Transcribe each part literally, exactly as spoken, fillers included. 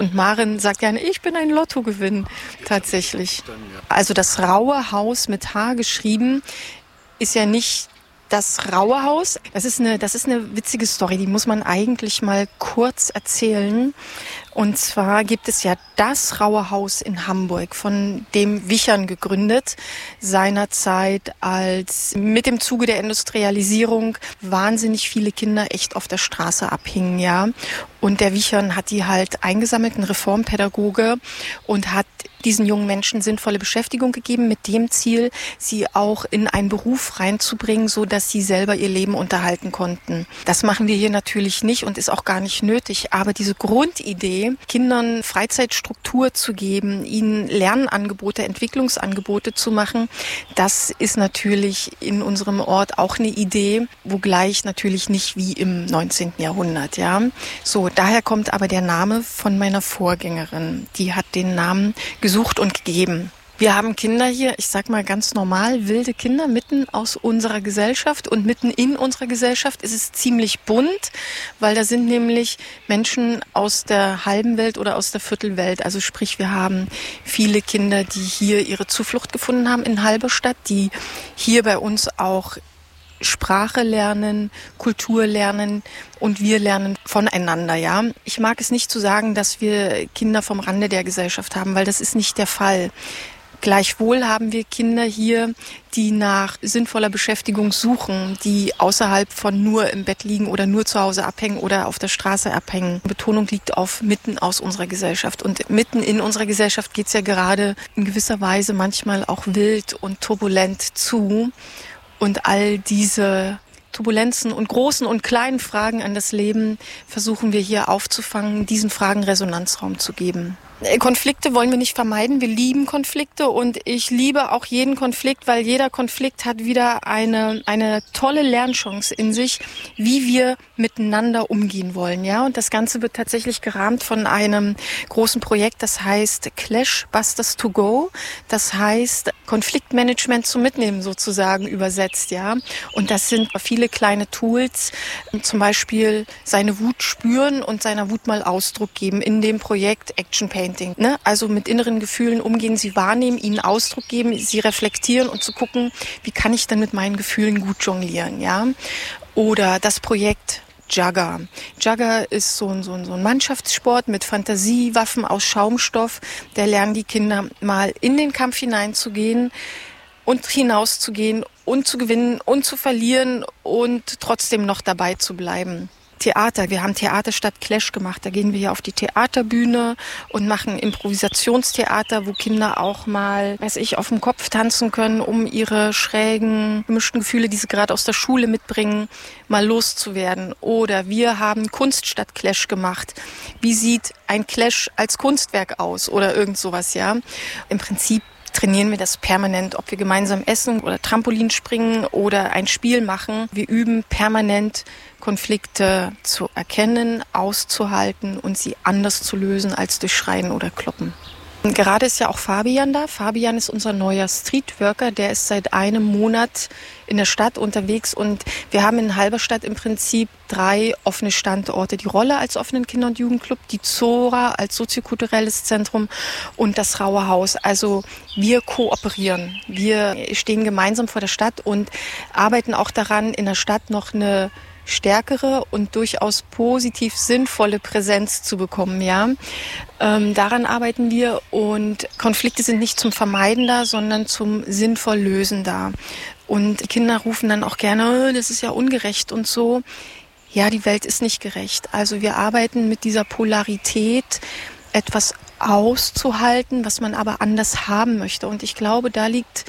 Und Maren sagt gerne, ich bin ein Lottogewinn, tatsächlich. Also das Raue Haus mit H geschrieben ist ja nicht das Raue Haus. Das ist eine, das ist eine witzige Story, die muss man eigentlich mal kurz erzählen. Und zwar gibt es ja das Raue Haus in Hamburg, von dem Wichern gegründet, seinerzeit, als mit dem Zuge der Industrialisierung wahnsinnig viele Kinder echt auf der Straße abhingen, ja. Und der Wichern hat die halt eingesammelt, ein Reformpädagoge, und hat diesen jungen Menschen sinnvolle Beschäftigung gegeben, mit dem Ziel, sie auch in einen Beruf reinzubringen, so dass sie selber ihr Leben unterhalten konnten. Das machen wir hier natürlich nicht und ist auch gar nicht nötig, aber diese Grundidee, Kindern Freizeitstruktur zu geben, ihnen Lernangebote, Entwicklungsangebote zu machen, das ist natürlich in unserem Ort auch eine Idee, wogleich natürlich nicht wie im neunzehnten Jahrhundert, ja. So, daher kommt aber der Name von meiner Vorgängerin. Die hat den Namen gesucht und gegeben. Wir haben Kinder hier, ich sag mal ganz normal, wilde Kinder mitten aus unserer Gesellschaft, und mitten in unserer Gesellschaft ist es ziemlich bunt, weil da sind nämlich Menschen aus der halben Welt oder aus der Viertelwelt. Also sprich, wir haben viele Kinder, die hier ihre Zuflucht gefunden haben in Halberstadt, die hier bei uns auch Sprache lernen, Kultur lernen, und wir lernen voneinander, ja. Ich mag es nicht zu sagen, dass wir Kinder vom Rande der Gesellschaft haben, weil das ist nicht der Fall. Gleichwohl haben wir Kinder hier, die nach sinnvoller Beschäftigung suchen, die außerhalb von nur im Bett liegen oder nur zu Hause abhängen oder auf der Straße abhängen. Betonung liegt auf mitten aus unserer Gesellschaft. Und mitten in unserer Gesellschaft geht es ja gerade in gewisser Weise manchmal auch wild und turbulent zu. Und all diese Turbulenzen und großen und kleinen Fragen an das Leben versuchen wir hier aufzufangen, diesen Fragen Resonanzraum zu geben. Konflikte wollen wir nicht vermeiden. Wir lieben Konflikte, und ich liebe auch jeden Konflikt, weil jeder Konflikt hat wieder eine eine tolle Lernchance in sich, wie wir miteinander umgehen wollen, ja. Und das Ganze wird tatsächlich gerahmt von einem großen Projekt, das heißt Clash Busters to Go. Das heißt Konfliktmanagement zum Mitnehmen sozusagen übersetzt, ja. Und das sind viele kleine Tools, zum Beispiel seine Wut spüren und seiner Wut mal Ausdruck geben in dem Projekt Action Painting. Ne? Also mit inneren Gefühlen umgehen, sie wahrnehmen, ihnen Ausdruck geben, sie reflektieren und zu gucken, wie kann ich denn mit meinen Gefühlen gut jonglieren, ja? Oder das Projekt Jugger. Jugger ist so ein, so ein, so ein Mannschaftssport mit Fantasiewaffen aus Schaumstoff. Da lernen die Kinder mal in den Kampf hineinzugehen und hinauszugehen und zu gewinnen und zu verlieren und trotzdem noch dabei zu bleiben. Theater. Wir haben Theater statt Clash gemacht. Da gehen wir hier auf die Theaterbühne und machen Improvisationstheater, wo Kinder auch mal, weiß ich, auf dem Kopf tanzen können, um ihre schrägen, gemischten Gefühle, die sie gerade aus der Schule mitbringen, mal loszuwerden. Oder wir haben Kunst statt Clash gemacht. Wie sieht ein Clash als Kunstwerk aus? Oder irgend sowas, ja. Im Prinzip trainieren wir das permanent, ob wir gemeinsam essen oder Trampolin springen oder ein Spiel machen. Wir üben permanent, Konflikte zu erkennen, auszuhalten und sie anders zu lösen als durch Schreien oder Kloppen. Und gerade ist ja auch Fabian da. Fabian ist unser neuer Streetworker. Der ist seit einem Monat in der Stadt unterwegs, und wir haben in Halberstadt im Prinzip drei offene Standorte. Die Rolle als offenen Kinder- und Jugendclub, die Zora als soziokulturelles Zentrum und das Raue Haus. Also wir kooperieren. Wir stehen gemeinsam vor der Stadt und arbeiten auch daran, in der Stadt noch eine stärkere und durchaus positiv sinnvolle Präsenz zu bekommen, ja. Ähm, daran arbeiten wir, und Konflikte sind nicht zum Vermeiden da, sondern zum sinnvoll Lösen da. Und die Kinder rufen dann auch gerne, oh, das ist ja ungerecht und so. Ja, die Welt ist nicht gerecht. Also wir arbeiten mit dieser Polarität, etwas auszuhalten, was man aber anders haben möchte. Und ich glaube, da liegt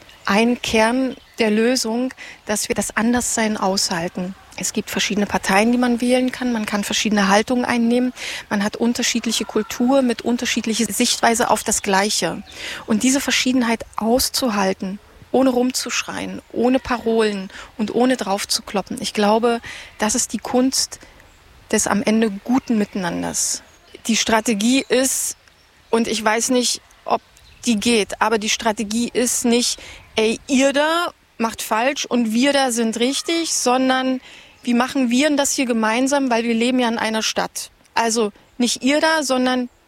ein Kern der Lösung, dass wir das Anderssein aushalten. Es gibt verschiedene Parteien, die man wählen kann. Man kann verschiedene Haltungen einnehmen. Man hat unterschiedliche Kultur mit unterschiedlicher Sichtweise auf das Gleiche. Und diese Verschiedenheit auszuhalten, ohne rumzuschreien, ohne Parolen und ohne drauf zu kloppen. Ich glaube, das ist die Kunst des am Ende guten Miteinanders. Die Strategie ist, und ich weiß nicht, ob die geht, aber die Strategie ist nicht, ey, ihr da macht falsch und wir da sind richtig, sondern wie machen wir denn das hier gemeinsam, weil wir leben ja in einer Stadt. Also nicht ihr da, sondern